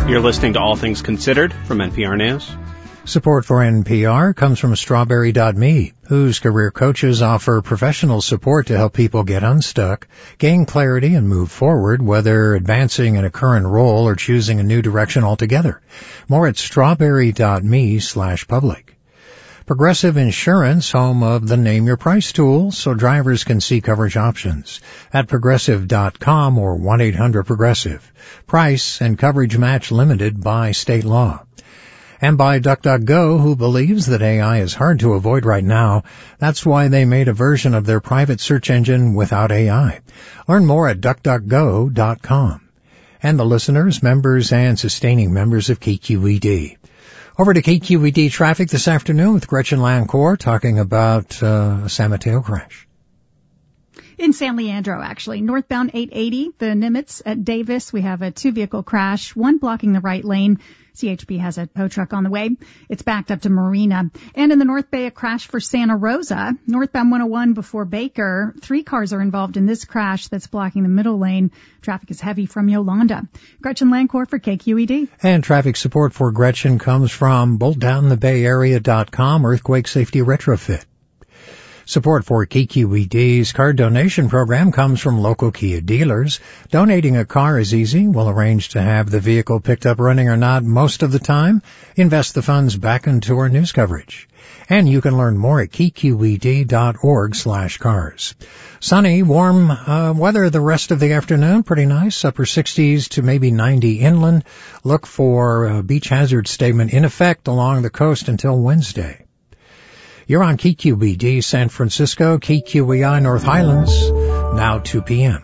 You're listening to All Things Considered from NPR News. Support for NPR comes from Strawberry.me, whose career coaches offer professional support to help people get unstuck, gain clarity, and move forward, whether advancing in a current role or choosing a new direction altogether. More at strawberry.me/public. Progressive Insurance, home of the Name Your Price tool, so drivers can see coverage options. At progressive.com or 1-800-PROGRESSIVE. Price and coverage match limited by state law. And by DuckDuckGo, who believes that AI is hard to avoid right now. That's why they made a version of their private search engine without AI. Learn more at DuckDuckGo.com. And the listeners, members, and sustaining members of KQED. Over to KQED traffic this afternoon with Gretchen Lancourt talking about a San Mateo crash. In San Leandro, actually. Northbound 880, the Nimitz at Davis, we have a two-vehicle crash, one blocking the right lane. CHP has a tow truck on the way. It's backed up to Marina. And in the North Bay, a crash for Santa Rosa. Northbound 101 before Baker. 3 cars are involved in this crash that's blocking the middle lane. Traffic is heavy from Yolanda. Gretchen Lancourt for KQED. And traffic support for Gretchen comes from BoltDownTheBayArea.com Earthquake Safety Retrofit. Support for KQED's card donation program comes from local Kia dealers. Donating a car is easy. We'll arrange to have the vehicle picked up running or not most of the time. Invest the funds back into our news coverage. And you can learn more at kqed.org/cars. Sunny, warm weather the rest of the afternoon. Pretty nice. Upper 60s to maybe 90 inland. Look for a beach hazard statement in effect along the coast until Wednesday. You're on KQED San Francisco, KQEI North Highlands, now 2 p.m.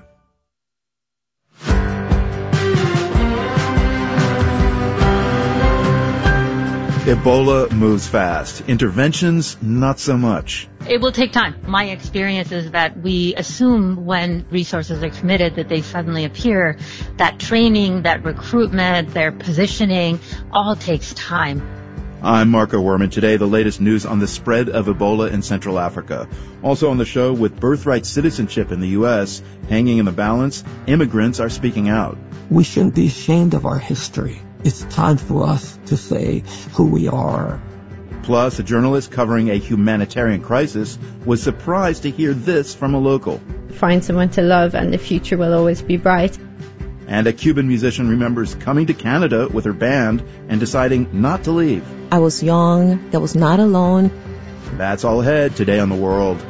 Ebola moves fast. Interventions, not so much. It will take time. My experience is that we assume when resources are committed that they suddenly appear. That training, that recruitment, their positioning, all takes time. I'm Marco Werman. Today, the latest news on the spread of Ebola in Central Africa. Also on the show, with birthright citizenship in the U.S. hanging in the balance, immigrants are speaking out. We shouldn't be ashamed of our history. It's time for us to say who we are. Plus, a journalist covering a humanitarian crisis was surprised to hear this from a local. Find someone to love and the future will always be bright. And a Cuban musician remembers coming to Canada with her band and deciding not to leave. I was young. I was not alone. That's all ahead today on The World.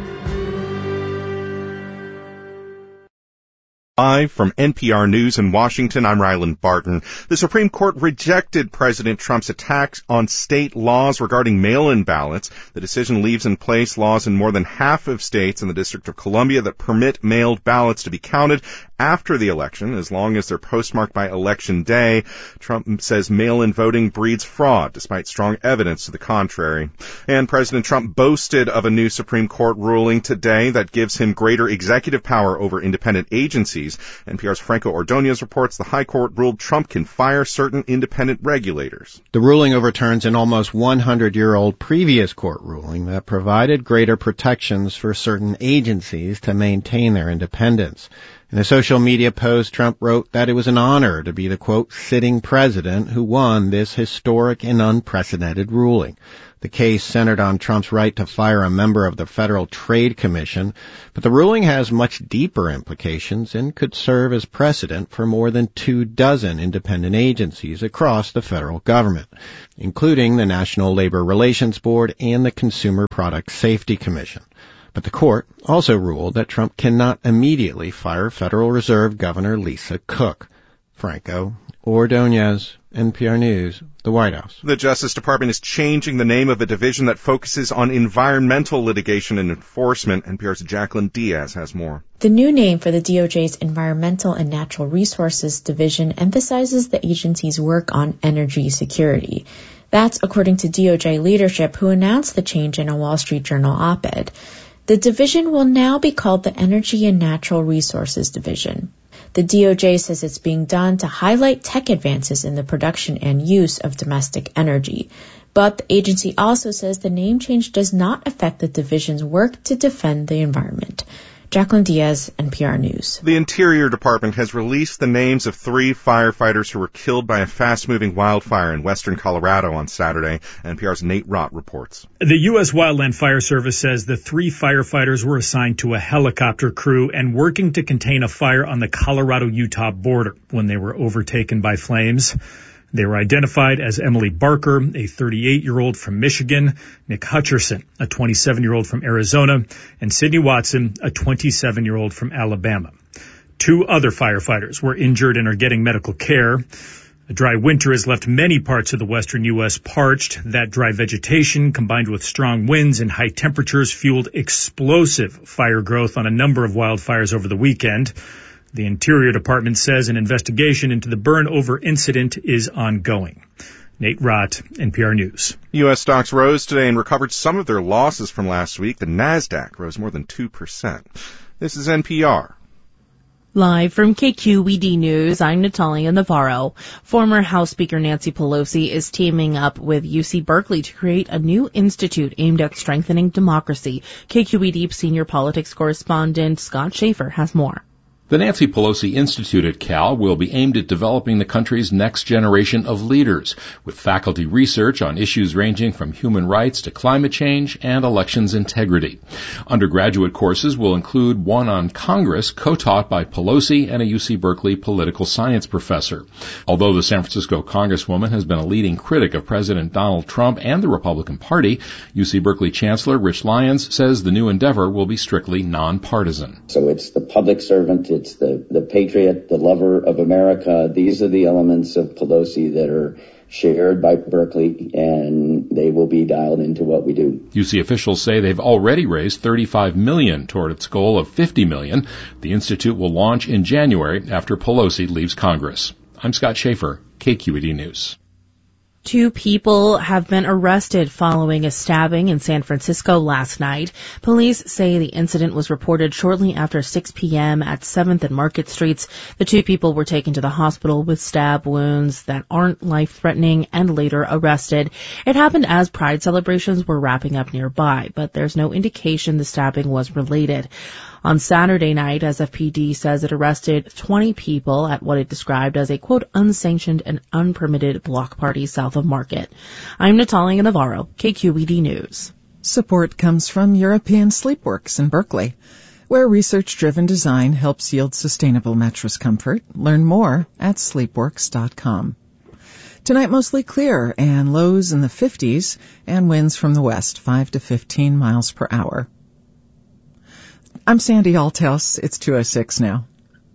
Live from NPR News in Washington, I'm Ryland Barton. The Supreme Court rejected President Trump's attacks on state laws regarding mail-in ballots. The decision leaves in place laws in more than half of states in the District of Columbia that permit mailed ballots to be counted after the election, as long as they're postmarked by Election Day. Trump says mail-in voting breeds fraud, despite strong evidence to the contrary. And President Trump boasted of a new Supreme Court ruling today that gives him greater executive power over independent agencies. NPR's Franco Ordonez reports the High Court ruled Trump can fire certain independent regulators. The ruling overturns an almost 100-year-old previous court ruling that provided greater protections for certain agencies to maintain their independence. In a social media post, Trump wrote that it was an honor to be the, quote, sitting president who won this historic and unprecedented ruling. The case centered on Trump's right to fire a member of the Federal Trade Commission, but the ruling has much deeper implications and could serve as precedent for more than 24 independent agencies across the federal government, including the National Labor Relations Board and the Consumer Product Safety Commission. But the court also ruled that Trump cannot immediately fire Federal Reserve Governor Lisa Cook. Franco Ordonez, NPR News, the White House. The Justice Department is changing the name of a division that focuses on environmental litigation and enforcement. NPR's Jacqueline Diaz has more. The new name for the DOJ's Environmental and Natural Resources Division emphasizes the agency's work on energy security. That's according to DOJ leadership, who announced the change in a Wall Street Journal op-ed. The division will now be called the Energy and Natural Resources Division. The DOJ says it's being done to highlight tech advances in the production and use of domestic energy. But the agency also says the name change does not affect the division's work to defend the environment. Jacqueline Diaz, NPR News. The Interior Department has released the names of 3 firefighters who were killed by a fast-moving wildfire in western Colorado on Saturday. NPR's Nate Rott reports. The U.S. Wildland Fire Service says the 3 firefighters were assigned to a helicopter crew and working to contain a fire on the Colorado-Utah border when they were overtaken by flames. They were identified as Emily Barker, a 38-year-old from Michigan, Nick Hutcherson, a 27-year-old from Arizona, and Sidney Watson, a 27-year-old from Alabama. 2 other firefighters were injured and are getting medical care. A dry winter has left many parts of the western U.S. parched. That dry vegetation, combined with strong winds and high temperatures, fueled explosive fire growth on a number of wildfires over the weekend. The Interior Department says an investigation into the burn-over incident is ongoing. Nate Rott, NPR News. U.S. stocks rose today and recovered some of their losses from last week. The NASDAQ rose more than 2%. This is NPR. Live from KQED News, I'm Natalia Navarro. Former House Speaker Nancy Pelosi is teaming up with UC Berkeley to create a new institute aimed at strengthening democracy. KQED senior politics correspondent Scott Schaefer has more. The Nancy Pelosi Institute at Cal will be aimed at developing the country's next generation of leaders, with faculty research on issues ranging from human rights to climate change and elections integrity. Undergraduate courses will include one on Congress, co-taught by Pelosi and a UC Berkeley political science professor. Although the San Francisco Congresswoman has been a leading critic of President Donald Trump and the Republican Party, UC Berkeley Chancellor Rich Lyons says the new endeavor will be strictly nonpartisan. So it's the public servant, it's the patriot, the lover of America. These are the elements of Pelosi that are shared by Berkeley, and they will be dialed into what we do. UC officials say they've already raised $35 million toward its goal of $50 million. The institute will launch in January after Pelosi leaves Congress. I'm Scott Schaefer, KQED News. 2 people have been arrested following a stabbing in San Francisco last night. Police say the incident was reported shortly after 6 p.m. at 7th and Market Streets. The 2 people were taken to the hospital with stab wounds that aren't life-threatening and later arrested. It happened as Pride celebrations were wrapping up nearby, but there's no indication the stabbing was related. On Saturday night, SFPD says it arrested 20 people at what it described as a, quote, unsanctioned and unpermitted block party south of Market. I'm Natalia Navarro, KQED News. Support comes from European Sleepworks in Berkeley, where research-driven design helps yield sustainable mattress comfort. Learn more at sleepworks.com. Tonight, mostly clear and lows in the 50s and winds from the west, 5 to 15 miles per hour. I'm Sandy Althouse. It's 2:06 now.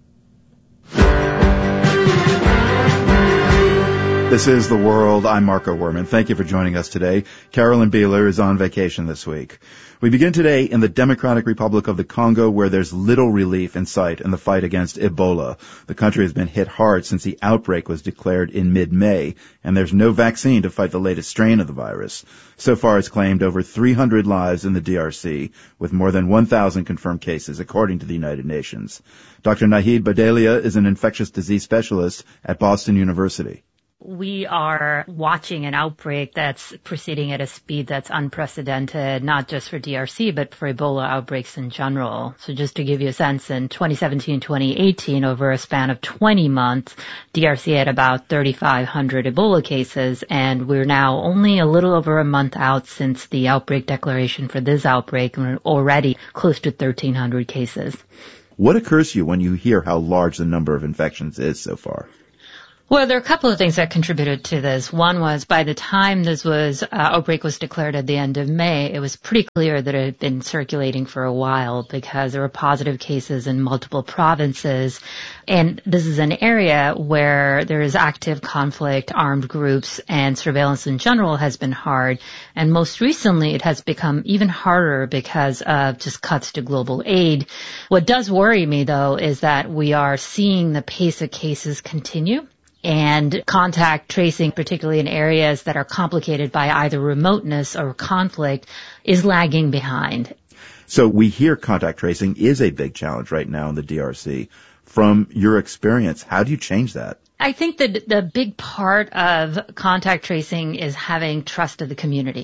This is The World. I'm Marco Werman. Thank you for joining us today. Carolyn Beeler is on vacation this week. We begin today in the Democratic Republic of the Congo, where there's little relief in sight in the fight against Ebola. The country has been hit hard since the outbreak was declared in mid-May, and there's no vaccine to fight the latest strain of the virus. So far, it's claimed over 300 lives in the DRC, with more than 1,000 confirmed cases, according to the United Nations. Dr. Nahid Badelia is an infectious disease specialist at Boston University. We are watching an outbreak that's proceeding at a speed that's unprecedented, not just for DRC, but for Ebola outbreaks in general. So just to give you a sense, in 2017-2018, over a span of 20 months, DRC had about 3,500 Ebola cases, and we're now only a little over a month out since the outbreak declaration for this outbreak, and we're already close to 1,300 cases. What occurs to you when you hear how large the number of infections is so far? Well, there are a couple of things that contributed to this. One was by the time this outbreak was declared at the end of May, it was pretty clear that it had been circulating for a while because there were positive cases in multiple provinces. And this is an area where there is active conflict, armed groups, and surveillance in general has been hard. And most recently, it has become even harder because of just cuts to global aid. What does worry me, though, is that we are seeing the pace of cases continue. And contact tracing, particularly in areas that are complicated by either remoteness or conflict, is lagging behind. So we hear contact tracing is a big challenge right now in the DRC. From your experience, how do you change that? I think that the big part of contact tracing is having trust of the community.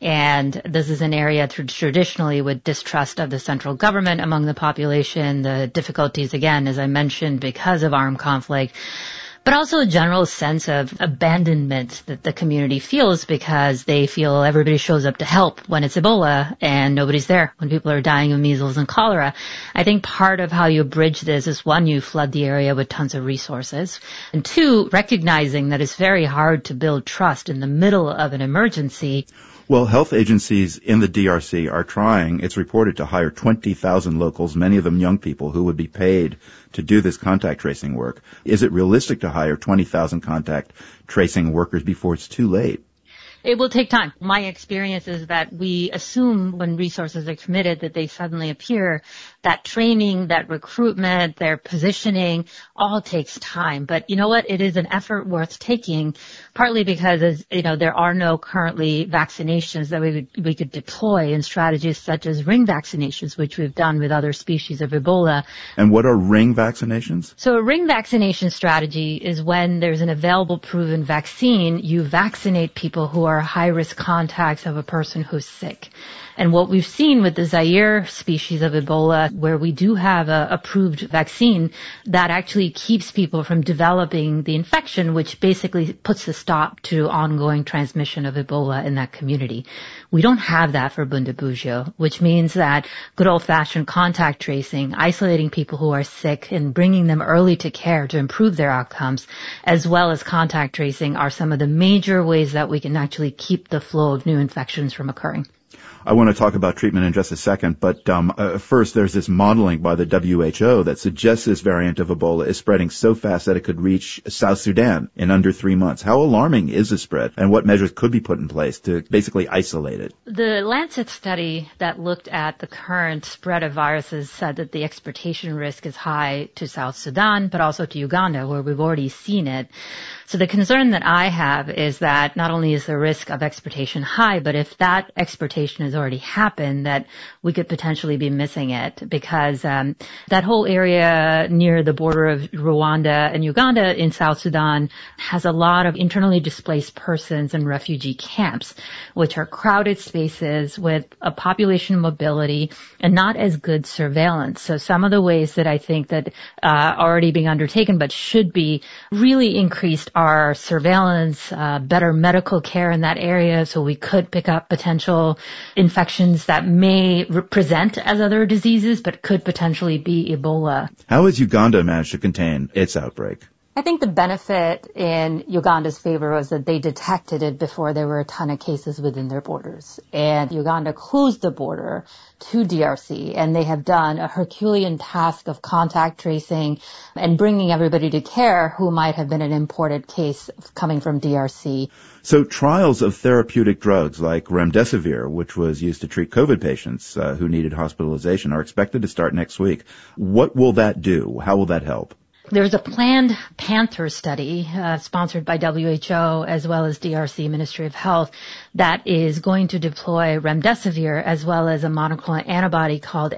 And this is an area traditionally with distrust of the central government among the population, the difficulties, again, as I mentioned, because of armed conflict, but also a general sense of abandonment that the community feels because they feel everybody shows up to help when it's Ebola and nobody's there when people are dying of measles and cholera. I think part of how you bridge this is, one, you flood the area with tons of resources, and two, recognizing that it's very hard to build trust in the middle of an emergency. Well, health agencies in the DRC are trying, it's reported, to hire 20,000 locals, many of them young people who would be paid to do this contact tracing work. Is it realistic to hire 20,000 contact tracing workers before it's too late? It will take time. My experience is that we assume when resources are committed that they suddenly appear. That training, that recruitment, their positioning, all takes time. But you know what? It is an effort worth taking, partly because, as you know, there are no currently vaccinations that we could deploy in strategies such as ring vaccinations, which we've done with other species of Ebola. And what are ring vaccinations? So a ring vaccination strategy is when there's an available proven vaccine, you vaccinate people who are high-risk contacts of a person who's sick. And what we've seen with the Zaire species of Ebola, where we do have a approved vaccine, that actually keeps people from developing the infection, which basically puts a stop to ongoing transmission of Ebola in that community. We don't have that for Bundibugyo, which means that good old-fashioned contact tracing, isolating people who are sick and bringing them early to care to improve their outcomes, as well as contact tracing, are some of the major ways that we can actually keep the flow of new infections from occurring. I want to talk about treatment in just a second, but first there's this modeling by the WHO that suggests this variant of Ebola is spreading so fast that it could reach South Sudan in under 3 months. How alarming is the spread, and what measures could be put in place to basically isolate it? The Lancet study that looked at the current spread of viruses said that the exportation risk is high to South Sudan, but also to Uganda, where we've already seen it. So the concern that I have is that not only is the risk of exportation high, but if that exportation has already happened, that we could potentially be missing it, because that whole area near the border of Rwanda and Uganda in South Sudan has a lot of internally displaced persons and refugee camps, which are crowded spaces with a population mobility and not as good surveillance. So some of the ways that I think that are already being undertaken but should be really increased are surveillance, better medical care in that area, so we could pick up potential infections that may present as other diseases but could potentially be Ebola. How has Uganda managed to contain its outbreak? I think the benefit in Uganda's favor was that they detected it before there were a ton of cases within their borders. And Uganda closed the border to DRC, and they have done a Herculean task of contact tracing and bringing everybody to care who might have been an imported case coming from DRC. So trials of therapeutic drugs like remdesivir, which was used to treat COVID patients who needed hospitalization, are expected to start next week. What will that do? How will that help? There's a planned Panther study sponsored by WHO as well as DRC Ministry of Health that is going to deploy remdesivir as well as a monoclonal antibody called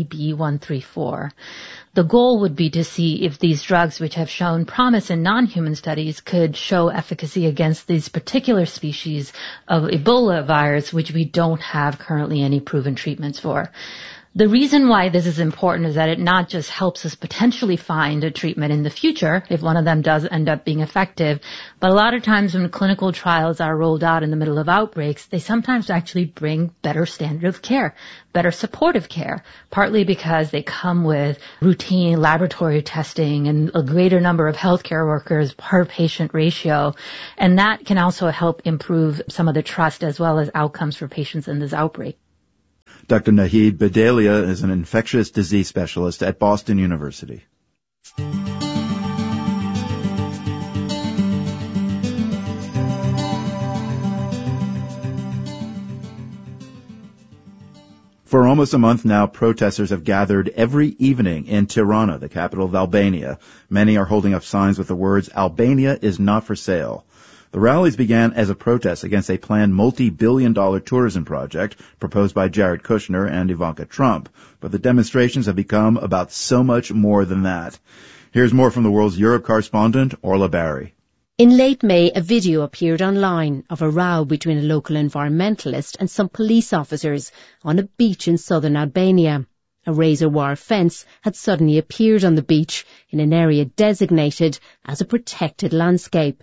MPB-134. The goal would be to see if these drugs, which have shown promise in non-human studies, could show efficacy against these particular species of Ebola virus, which we don't have currently any proven treatments for. The reason why this is important is that it not just helps us potentially find a treatment in the future, if one of them does end up being effective, but a lot of times when clinical trials are rolled out in the middle of outbreaks, they sometimes actually bring better standard of care, better supportive care, partly because they come with routine laboratory testing and a greater number of healthcare workers per patient ratio. And that can also help improve some of the trust as well as outcomes for patients in this outbreak. Dr. Nahid Bhadailia is an infectious disease specialist at Boston University. For almost a month now, protesters have gathered every evening in Tirana, the capital of Albania. Many are holding up signs with the words, "Albania is not for sale." The rallies began as a protest against a planned multi-billion-dollar tourism project proposed by Jared Kushner and Ivanka Trump. But the demonstrations have become about so much more than that. Here's more from the world's Europe correspondent, Orla Barry. In late May, a video appeared online of a row between a local environmentalist and some police officers on a beach in southern Albania. A razor wire fence had suddenly appeared on the beach in an area designated as a protected landscape.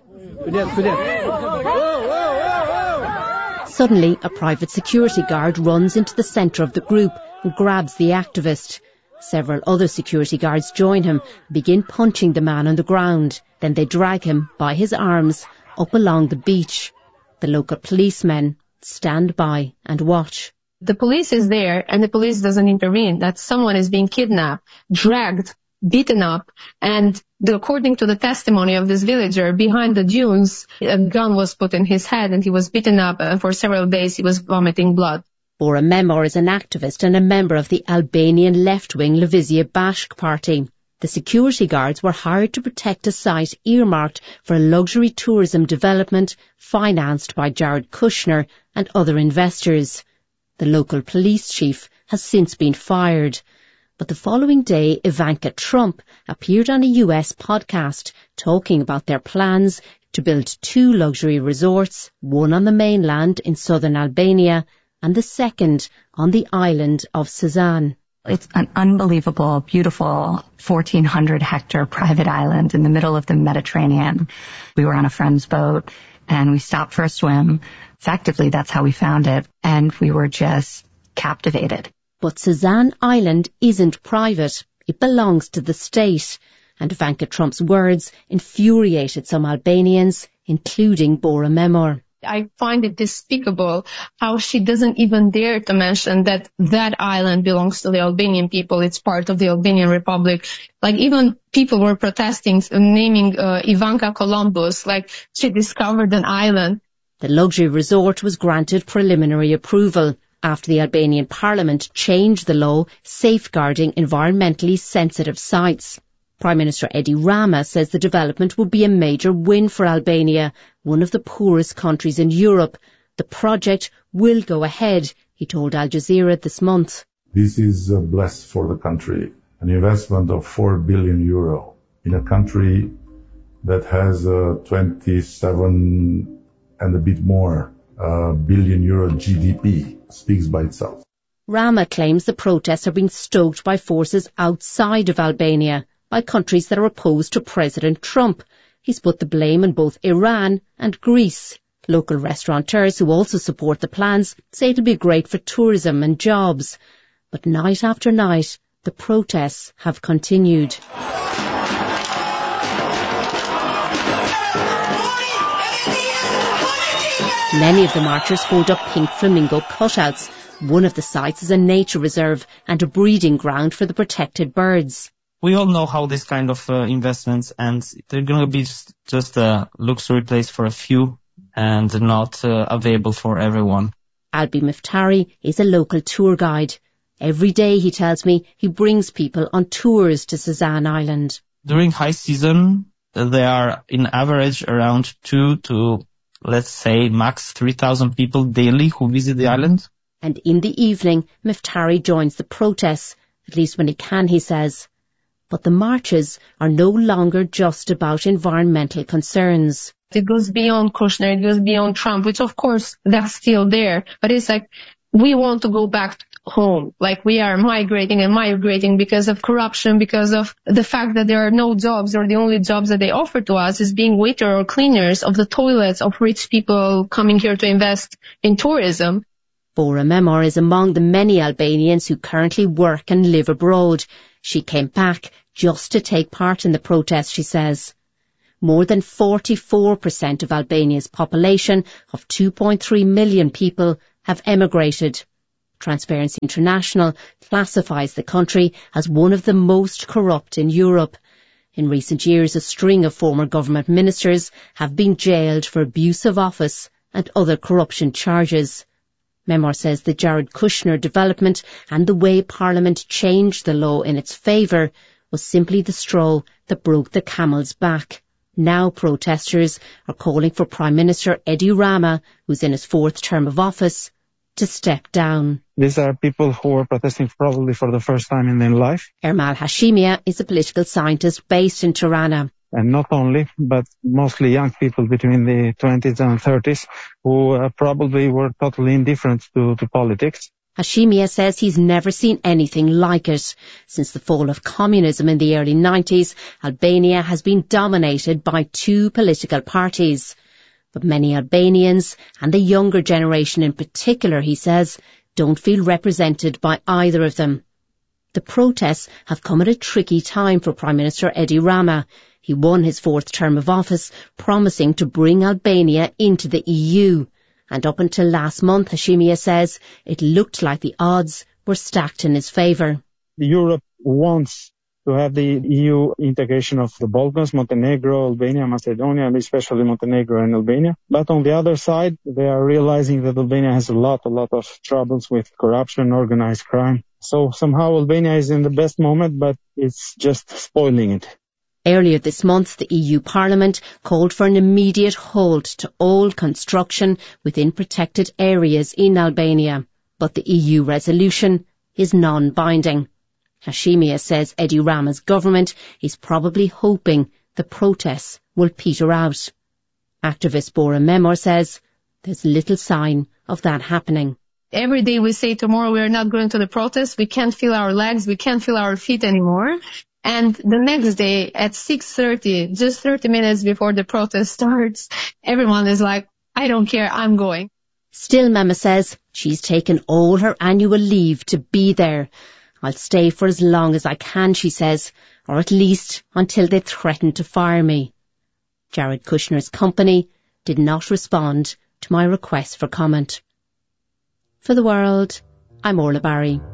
Suddenly, a private security guard runs into the centre of the group and grabs the activist. Several other security guards join him and begin punching the man on the ground. Then they drag him by his arms up along the beach. The local policemen stand by and watch. The police is there and the police doesn't intervene. That someone is being kidnapped, dragged, beaten up, and according to the testimony of this villager, behind the dunes, a gun was put in his head and he was beaten up, and for several days he was vomiting blood. Bora Memor is an activist and a member of the Albanian left-wing Lëvizje Bashk party. The security guards were hired to protect a site earmarked for a luxury tourism development financed by Jared Kushner and other investors. The local police chief has since been fired. But the following day, Ivanka Trump appeared on a US podcast talking about their plans to build 2 luxury resorts, one on the mainland in southern Albania and the second on the island of Sazan. It's an unbelievable, beautiful 1,400-hectare private island in the middle of the Mediterranean. We were on a friend's boat and we stopped for a swim. Effectively, that's how we found it, and we were just captivated. But Sazan Island isn't private. It belongs to the state. And Ivanka Trump's words infuriated some Albanians, including Bora Memor. I find it despicable how she doesn't even dare to mention that that island belongs to the Albanian people. It's part of the Albanian Republic. Like, even people were protesting, naming Ivanka Columbus, like she discovered an island. The luxury resort was granted preliminary approval after the Albanian parliament changed the law safeguarding environmentally sensitive sites. Prime Minister Edi Rama says the development will be a major win for Albania, one of the poorest countries in Europe. The project will go ahead, he told Al Jazeera this month. This is blessed for the country, an investment of 4 billion euro in a country that has 27 and a bit more billion euro GDP. Speaks by itself. Rama claims the protests are being stoked by forces outside of Albania, by countries that are opposed to President Trump. He's put the blame on both Iran and Greece. Local restaurateurs who also support the plans say it'll be great for tourism and jobs. But night after night, the protests have continued. Many of the marchers hold up pink flamingo cutouts. One of the sites is a nature reserve and a breeding ground for the protected birds. We all know how this kind of investments, and they're going to be just a luxury place for a few and not available for everyone. Albi Miftari is a local tour guide. Every day, he tells me, he brings people on tours to Sazan Island. During high season, there are in average around 2 to, let's say, max 3,000 people daily who visit the island. And in the evening, Miftari joins the protests, at least when he can, he says. But the marches are no longer just about environmental concerns. It goes beyond Kushner, it goes beyond Trump, which of course that's still there. But it's like, we want to go back home. Like, we are migrating because of corruption, because of the fact that there are no jobs, or the only jobs that they offer to us is being waiter or cleaners of the toilets of rich people coming here to invest in tourism. Bora Memor is among the many Albanians who currently work and live abroad. She came back just to take part in the protest, she says. More than 44% of Albania's population of 2.3 million people have emigrated. Transparency International classifies the country as one of the most corrupt in Europe. In recent years, a string of former government ministers have been jailed for abuse of office and other corruption charges. Memor says the Jared Kushner development and the way Parliament changed the law in its favour was simply the straw that broke the camel's back. Now protesters are calling for Prime Minister Edi Rama, who's in his 4th term of office, to step down. These are people who are protesting probably for the first time in their life. Ermal Hashimia is a political scientist based in Tirana. and not only, but mostly young people between the 20s and 30s who probably were totally indifferent to politics. Hashemian says he's never seen anything like it. Since the fall of communism in the early 90s, Albania has been dominated by two political parties. But many Albanians, and the younger generation in particular, he says, don't feel represented by either of them. The protests have come at a tricky time for Prime Minister Edi Rama. He won his fourth term of office, promising to bring Albania into the EU. And up until last month, Hashemian says, it looked like the odds were stacked in his favour. Europe wants to have the EU integration of the Balkans, Montenegro, Albania, Macedonia, and especially Montenegro and Albania. But on the other side, they are realizing that Albania has a lot of troubles with corruption and organized crime. So somehow Albania is in the best moment, but it's just spoiling it. Earlier this month, the EU Parliament called for an immediate halt to all construction within protected areas in Albania. But the EU resolution is non-binding. Hashemian says Edi Rama's government is probably hoping the protests will peter out. Activist Bora Memor says there's little sign of that happening. Every day we say tomorrow we are not going to the protest, we can't feel our legs, we can't feel our feet anymore. And the next day at 6:30, just 30 minutes before the protest starts, everyone is like, I don't care, I'm going. Still, Mema says she's taken all her annual leave to be there. I'll stay for as long as I can, she says, or at least until they threaten to fire me. Jared Kushner's company did not respond to my request for comment. For The World, I'm Orla Barry.